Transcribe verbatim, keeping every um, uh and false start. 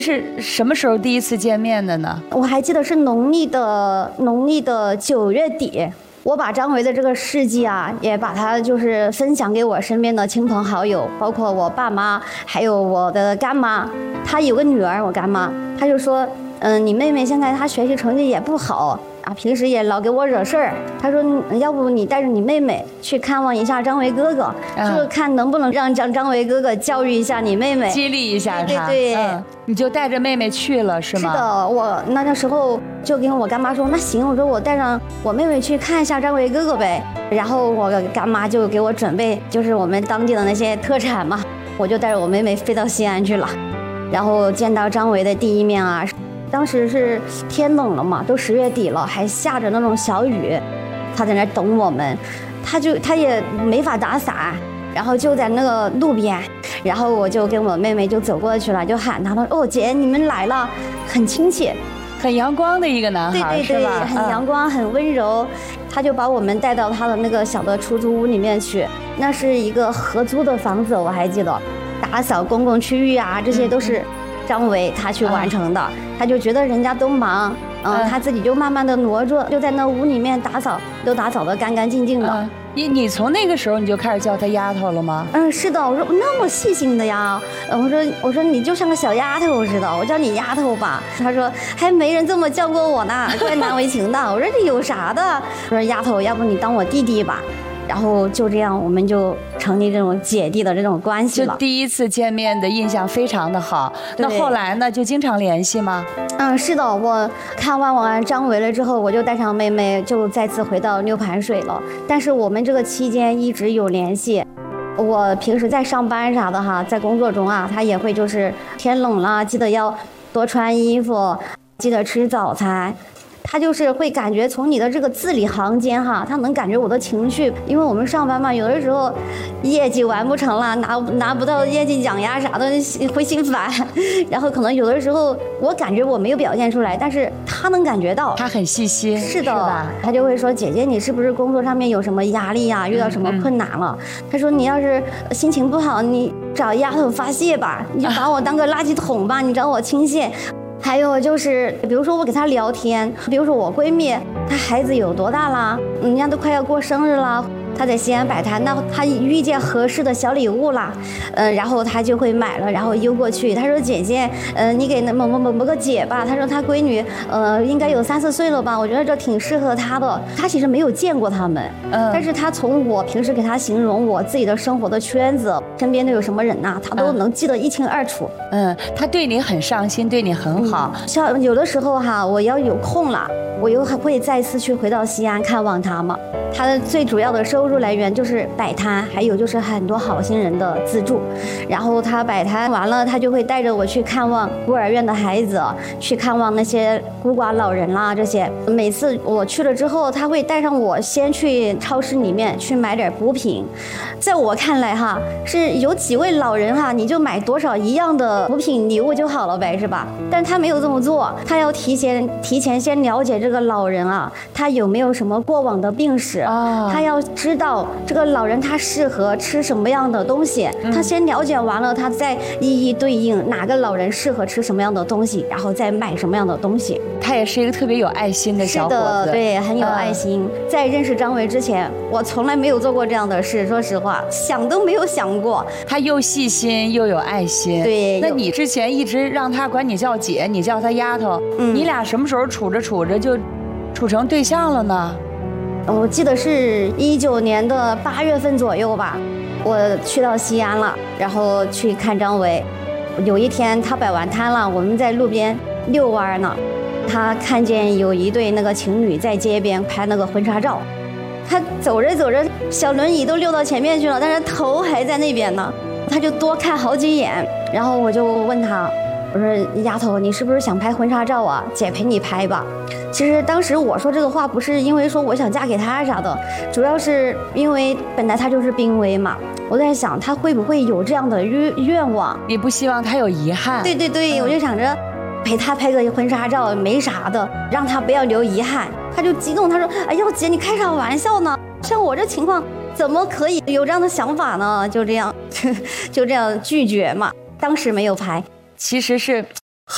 是什么时候第一次见面的呢？ 我还记得是农历的农历的九月底。我把张维的这个事迹啊，也把它就是分享给我身边的亲朋好友，包括我爸妈，还有我的干妈。她有个女儿，我干妈，她就说，嗯、呃，你妹妹现在她学习成绩也不好啊，平时也老给我惹事儿。她说，要不你带着你妹妹去看望一下张维哥哥，嗯、就是看能不能让张张维哥哥教育一下你妹妹， 激励一下她。 对对对。 嗯，你就带着妹妹去了是吗？ 是的，我那个时候就跟我干妈说，那行，我说我带上我妹妹去看一下张维哥哥呗。然后我干妈就给我准备，就是我们当地的那些特产嘛，我就带着我妹妹飞到西安去了。然后见到张维的第一面啊，当时是天冷了嘛，都十月底了，还下着那种小雨，他在那等我们，他就他也没法打伞。然后就在那个路边，然后我就跟我妹妹就走过去了，就喊她，她说：“哦，姐，你们来了。”很亲切， 很阳光的一个男孩， 对对对， 是吧？ 很阳光，嗯、很温柔。他就把我们带到他的那个小的出租屋里面去，那是一个合租的房子，我还记得，打扫公共区域啊，这些都是张维他去完成的。嗯、他就觉得人家都忙。嗯，他自己就慢慢的挪着，就在那屋里面打扫，都打扫得干干净净的。 嗯、你你从那个时候你就开始叫她丫头了吗？ 嗯，是的，我说那么细心的呀，我说我说你就像个小丫头似的，我叫你丫头吧。他说还没人这么叫过我呢，怪难为情的。我说这有啥的？我说丫头，要不你当我弟弟吧。然后就这样，我们就成立这种姐弟的这种关系了。 就第一次见面的印象非常的好。那后来呢，就经常联系吗？ 嗯，是的，我看望完张维了之后，我就带上妹妹，就再次回到六盘水了。但是我们这个期间一直有联系。我平时在上班啥的哈，在工作中啊，他也会就是天冷了，记得要多穿衣服，记得吃早餐。他就是会感觉从你的这个字里行间哈，他能感觉我的情绪，因为我们上班嘛，有的时候业绩完不成了，拿拿不到业绩奖呀啥的，会心烦。然后可能有的时候我感觉我没有表现出来，但是他能感觉到， 他很细心， 是的， 是吧？ 他就会说：“姐姐，你是不是工作上面有什么压力呀？遇到什么困难了？”嗯嗯他说：“你要是心情不好，你找丫头发泄吧，你就把我当个垃圾桶吧，你找我倾泻。”还有就是，比如说我给她聊天，比如说我闺蜜，她孩子有多大啦？人家都快要过生日了，她在西安摆摊，那她遇见合适的小礼物啦，呃，然后她就会买了，然后邮过去。她说：“姐姐，呃，你给那某某某某个姐吧。”她说她闺女，呃，应该有三四岁了吧？我觉得这挺适合她的。她其实没有见过他们，嗯，但是她从我平时给她形容我自己的生活的圈子，身边都有什么人呐、啊，她都能记得一清二楚。 嗯，她对你很上心，对你很好。 嗯、像有的时候哈，我要有空了，我又还会再次去回到西安看望她嘛。她的最主要的收入来源就是摆摊，还有就是很多好心人的资助。然后她摆摊完了，她就会带着我去看望孤儿院的孩子，去看望那些孤寡老人啦这些。每次我去了之后，她会带上我先去超市里面去买点补品。在我看来哈，是有几位老人哈，你就买多少一样的补品礼物就好了呗，是吧？但她没有这么做，她要提前提前先了解这个老人啊，他有没有什么过往的病史。哦、他要知道这个老人他适合吃什么样的东西，嗯、他先了解完了，他再一一对应哪个老人适合吃什么样的东西，然后再买什么样的东西。 他也是一个特别有爱心的小伙子， 是的，对，很有爱心。嗯、在认识张维之前，我从来没有做过这样的事，说实话，想都没有想过。 他又细心又有爱心。 对， 那你之前一直让他管你叫姐，你叫他丫头，嗯、你俩什么时候处着处着就处成对象了呢？ 我记得是一九年的八月份左右吧，我去到西安了，然后去看张维。有一天他摆完摊了，我们在路边遛弯呢，他看见有一对那个情侣在街边拍那个婚纱照，他走着走着，小轮椅都溜到前面去了，但是头还在那边呢，他就多看好几眼，然后我就问他，我说丫头，你是不是想拍婚纱照啊？姐陪你拍吧。其实当时我说这个话不是因为说我想嫁给他啥的，主要是因为本来他就是濒危嘛，我在想他会不会有这样的愿愿望。 你不希望他有遗憾。 对对对，嗯、我就想着陪他拍个婚纱照没啥的，让他不要留遗憾。他就激动，他说：“哎呦姐，你开啥玩笑呢？像我这情况怎么可以有这样的想法呢？”就这样，就这样拒绝嘛。当时没有拍。 其实是